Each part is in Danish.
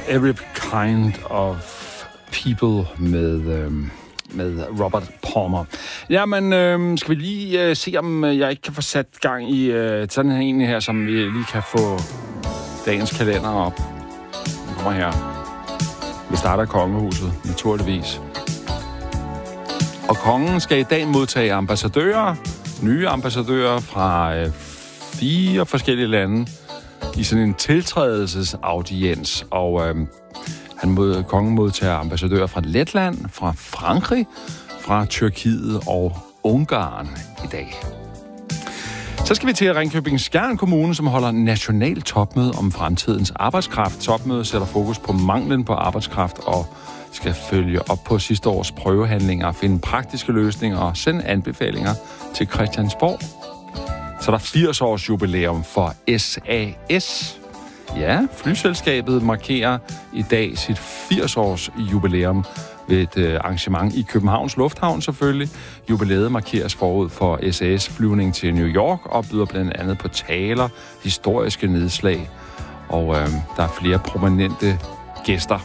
Every Kind of People med Robert Palmer. Jamen, skal vi lige se, om jeg ikke kan få sat gang i sådan en her, som vi lige kan få dagens kalender op. Den kommer her. Vi starter kongehuset, naturligvis. Og kongen skal i dag modtage ambassadører, nye ambassadører fra 4 forskellige lande i sådan en tiltrædelsesaudiens. Og kongen modtager ambassadører fra Letland, fra Frankrig, fra Tyrkiet og Ungarn i dag. Så skal vi til Ringkøbing-Skjern Kommune, som holder national topmøde om fremtidens arbejdskraft. Topmødet sætter fokus på manglen på arbejdskraft og skal følge op på sidste års prøvehandlinger, finde praktiske løsninger og sende anbefalinger til Christiansborg. Så er der 80 års jubilæum for SAS. Ja, flyselskabet markerer i dag sit 80 års jubilæum ved et arrangement i Københavns Lufthavn selvfølgelig. Jubilæet markeres forud for SAS flyvning til New York og byder blandt andet på taler, historiske nedslag, og der er flere prominente gæster.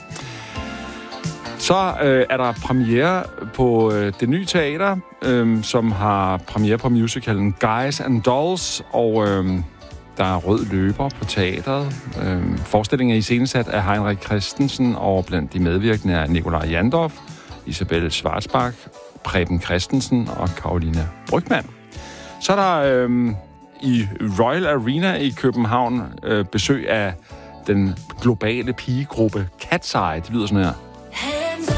Så er der premiere på det nye teater, som har premiere på musicalen Guys and Dolls, og der er rød løber på teateret. Forestillingen er iscenesat af Heinrich Christensen, og blandt de medvirkende er Nikolaj Jandorf, Isabelle Schwarzbach, Preben Christensen og Caroline Brygmann. Så er der i Royal Arena i København besøg af den globale pigegruppe Cat's Eye. Det lyder sådan her.